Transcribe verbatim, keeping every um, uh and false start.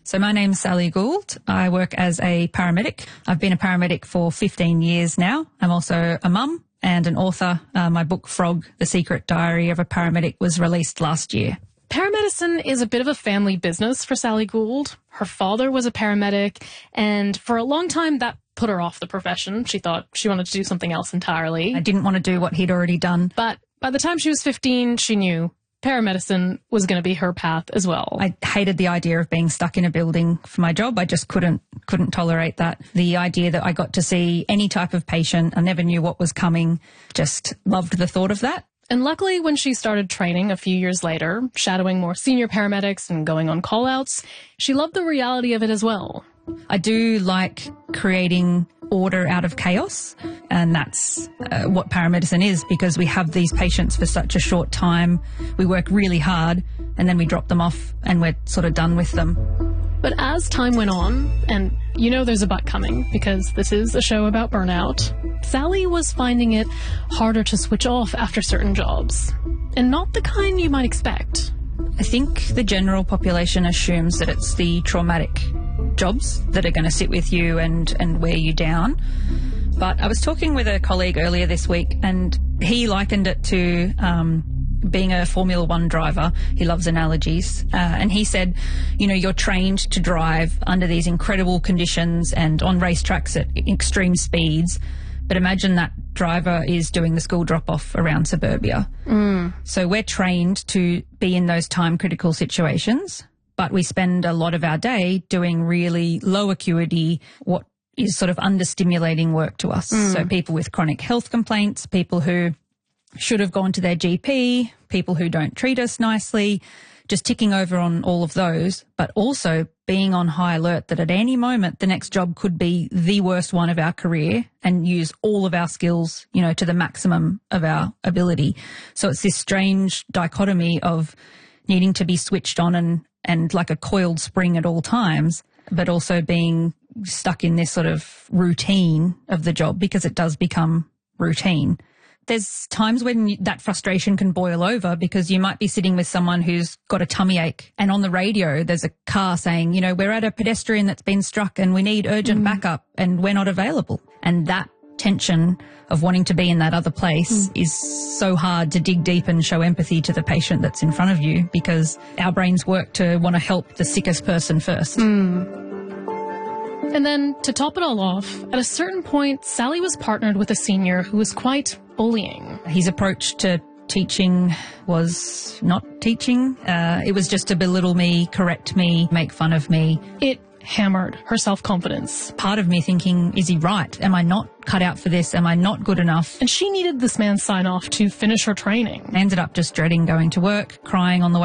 So my name's Sally Gould. I work as a paramedic. I've been a paramedic for fifteen years now. I'm also a mum and an author. Uh, my book, Frog, The Secret Diary of a Paramedic, was released last year. Paramedicine is a bit of a family business for Sally Gould. Her father was a paramedic, and for a long time that put her off the profession. She thought she wanted to do something else entirely. I didn't want to do what he'd already done. But by the time she was fifteen, she knew paramedicine was going to be her path as well. I hated the idea of being stuck in a building for my job. I just couldn't couldn't tolerate that. The idea that I got to see any type of patient, I never knew what was coming, just loved the thought of that. And luckily, when she started training a few years later, shadowing more senior paramedics and going on call-outs, she loved the reality of it as well. I do like creating order out of chaos, and that's uh, what paramedicine is, because we have these patients for such a short time. We work really hard and then we drop them off and we're sort of done with them. But as time went on, and you know there's a but coming because this is a show about burnout, Sally was finding it harder to switch off after certain jobs, and not the kind you might expect. I think the general population assumes that it's the traumatic jobs that are going to sit with you and, and wear you down. But I was talking with a colleague earlier this week, and he likened it to um, being a Formula One driver. He loves analogies. Uh, and he said, you know, you're trained to drive under these incredible conditions and on racetracks at extreme speeds. But imagine that driver is doing the school drop-off around suburbia. Mm. So we're trained to be in those time-critical situations, but we spend a lot of our day doing really low acuity, what is sort of understimulating work to us. Mm. So people with chronic health complaints, people who should have gone to their G P, people who don't treat us nicely, just ticking over on all of those, but also being on high alert that at any moment the next job could be the worst one of our career and use all of our skills, you know, to the maximum of our ability. So it's this strange dichotomy of needing to be switched on and, and like a coiled spring at all times, but also being stuck in this sort of routine of the job, because it does become routine. There's times when that frustration can boil over, because you might be sitting with someone who's got a tummy ache, and on the radio there's a car saying, you know, we're at a pedestrian that's been struck and we need urgent mm. backup and we're not available. And that tension of wanting to be in that other place mm. is so hard to dig deep and show empathy to the patient that's in front of you, because our brains work to want to help the sickest person first. Mm. And then, to top it all off, at a certain point, Sally was partnered with a senior who was quite bullying. His approach to teaching was not teaching. Uh, it was just to belittle me, correct me, make fun of me. It hammered her self-confidence. Part of me thinking, is he right? Am I not cut out for this? Am I not good enough? And she needed this man's sign-off to finish her training. I ended up just dreading going to work, crying on the way